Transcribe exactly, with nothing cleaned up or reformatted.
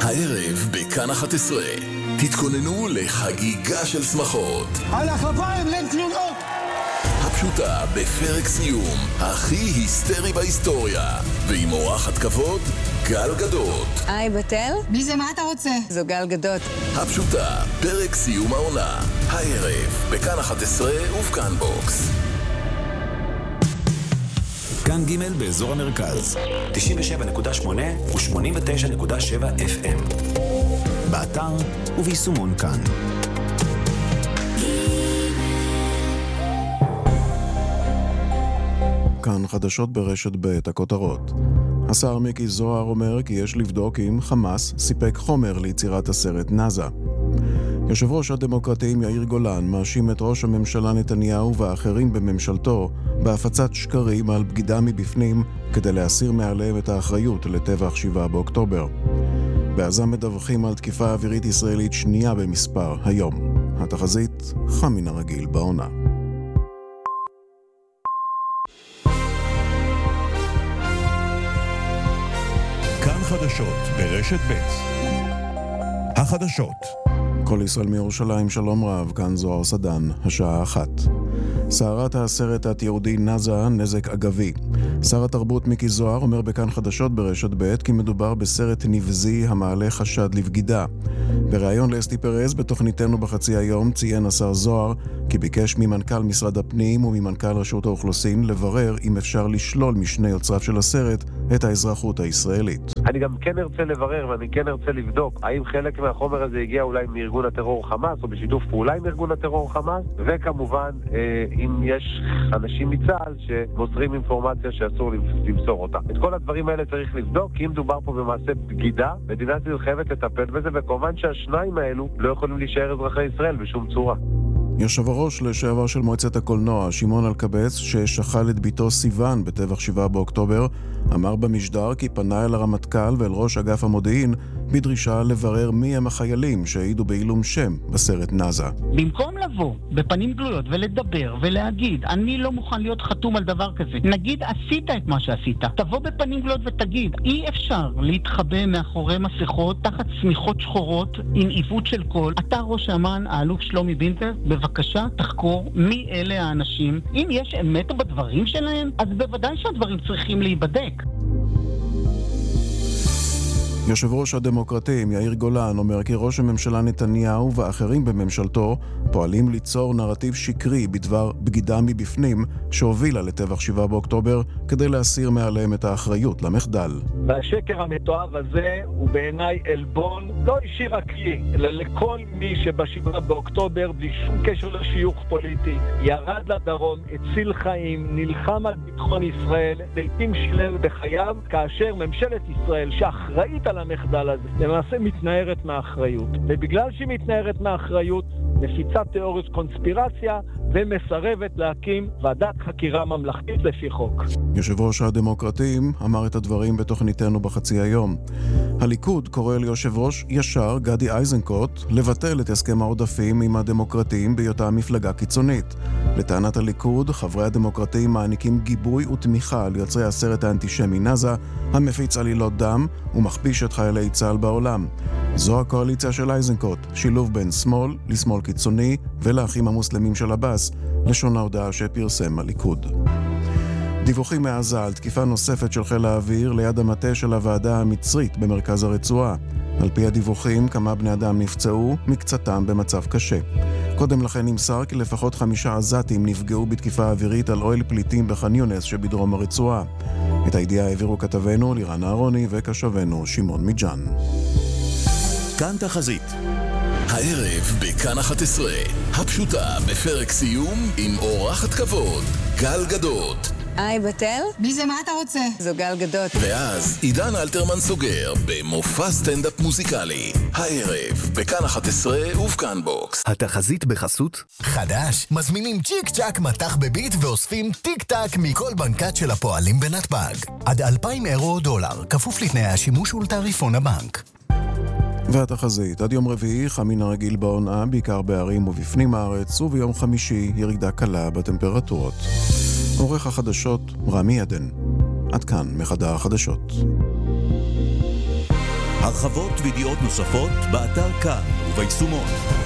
הערב בכאן אחת עשרה. תתכוננו לחגיגה של שמחות. על הכפיים אין תלונות. הפשוטה בפרק סיום, הכי היסטרי בהיסטוריה. ועם אורחת כבוד, גל גדות. היי בתל? מי זה, מה אתה רוצה? זו גל גדות. הפשוטה, פרק סיום העונה. הערב בכאן אחת עשרה ובכאן בוקס. כאן ג' באזור המרכז, תשעים ושבע נקודה שמונה ו-שמונים ותשע נקודה שבע אף אם. באתר וביישומון כאן. כאן חדשות ברשת ב' הכותרות. השר מיקי זוהר אומר כי יש לבדוק אם חמאס סיפק חומר ליצירת הסרט נאזה. יושב ראש הדמוקרטים יאיר גולן מאשים את ראש הממשלה נתניהו והאחרים בממשלתו בהפצת שקרים על בגידה מבפנים כדי להסיר מעליהם את האחריות לטבח שבעה באוקטובר. בעזה מדווחים על תקיפה אווירית ישראלית שנייה במספר היום. התחזית חם מן הרגיל בעונה. כאן חדשות ברשת ב' החדשות. כל ישראל מירושלים, שלום רב, כאן זוהר סדן, השעה אחת. סערת הסרט התיעודי נאזה, נזק אגבי. שר התרבות מיקי זוהר אומר בכאן חדשות ברשת ב' כי מדובר בסרט נבזי המעלה חשד לבגידה. בריאיון לאסתי פרז בתוכניתנו בחצי היום ציין השר זוהר כי ביקש ממנכ"ל משרד הפנים וממנכ"ל רשות האוכלוסין לברר אם אפשר לשלול משני יוצריו של הסרט את האזרחות הישראלית. אני גם כן ארצה לברר ואני כן ארצה לבדוק האם חלק מהחומר הזה הגיע אולי מארגון הטרור חמאס או בשיתוף פעולה עם ארגון הטרור חמאס, וכמובן אם יש אנשים מצה"ל שמוסרים אינפורמציה שאסור למסור אותה. את כל הדברים האלה צריך לבדוק, כי אם דובר פה במעשה בגידה, מדינת ישראל חייבת לטפל בזה, וכמובן שהשניים האלו לא יכולים להישאר אזרחי ישראל בשום צורה. יושב הראש לשעבר של מועצת הקולנוע, שמעון אלקבץ, ששכל את ביתו סיוון בטבח שבעה באוקטובר, אמר במשדר כי פנה אל הרמטכ"ל ואל ראש אגף המודיעין בדרישה לברר מי הם החיילים שהעידו בעילום שם בסרט נאזה. במקום לבוא בפנים גלויות ולדבר ולהגיד, אני לא מוכן להיות חתום על דבר כזה. נגיד, עשית את מה שעשית. תבוא בפנים גלויות ותגיד, אי אפשר להתחבא מאחורי מסכות, תחת סמיכות שחורות, עם עיוות של קול. אתה ראש האמן, האלוף שלומי בינטר, בבקשה תחקור מי אלה האנשים. אם יש אמת בדברים שלהם, אז בוודאי שהדברים צריכים להיבדק. יושב ראש הדמוקרטים יאיר גולן אומר כי ראש הממשלה נתניהו ואחרים בממשלתו פועלים ליצור נרטיב שקרי בדבר בגידה מבפנים שהובילה לטבח שבעה באוקטובר כדי להסיר מעליהם את האחריות למחדל. והשקר המתועב הזה הוא בעיניי אלבון לא אישי רק לי, אלא לכל מי שבשבעה באוקטובר בלי שום קשר לשיוך פוליטי ירד לדרום, הציל חיים, נלחם על ביטחון ישראל, לעתים שילם בחייו, כאשר ממשלת ישראל שאחראית על המחדל הזה למעשה מתנערת מהאחריות, ובגלל שהיא מתנערת מהאחריות מפיצה תיאוריות קונספירציה ומסרבת להקים ועדת חקירה ממלכתית לפי חוק. יושב ראש הדמוקרטים אמר את הדברים בתוכניתנו בחצי היום. הליכוד קורא ליושב ראש ישר גדי איזנקוט לבטל את הסכם העודפים עם הדמוקרטים בהיותה מפלגה קיצונית. לטענת הליכוד, חברי הדמוקרטים מעניקים גיבוי ותמיכה ליוצרי הסרט האנטישמי נאזה, המפיץ עלילות דם ומכפיש את חיילי צה"ל בעולם. זו הקואליציה של איזנקוט, שילוב בין שמאל לשמאל קיצוני ולאחים המוסלמים של הבאס, לשון ההודעה שפרסם הליכוד. דיווחים מעזה על תקיפה נוספת של חיל האוויר ליד המטה של הוועדה המצרית במרכז הרצועה. על פי הדיווחים, כמה בני אדם נפצעו, מקצתם במצב קשה. קודם לכן נמסר כי לפחות חמישה עזתים נפגעו בתקיפה אווירית על אוהל פליטים בח'אן יונס שבדרום הרצועה. את הידיעה העבירו כתבנו לירן אהרוני וכתבנו שמעון מיג'אן. כאן תחזית. הערב בכאן אחת עשרה. הפשוטה בפרק סיום עם אורחת כבוד, גל גדות. היי בתל? מי זה, מה אתה רוצה? זו גל גדות. ואז עידן אלתרמן סוגר במופע סטנדאפ מוזיקלי. הערב בכאן אחת עשרה ובכאן בוקס. התחזית בחסות חדש, מזמינים צ'יק צ'ק מתח בביט ואוספים טיק טק מכל בנקת של הפועלים בנתב"ג. עד אלפיים אירו או דולר, כפוף לתנאי השימוש ולתעריפון הבנק. והתחזית, עד יום רביעי חם מן הרגיל בעונה, בעיקר בערים ובפנים הארץ, וביום חמישי ירידה קלה בטמפרטורות. עורך החדשות רמי עדן. עד כאן מחדר החדשות. הרחבות וידיעות נוספות באתר כאן וביישומון.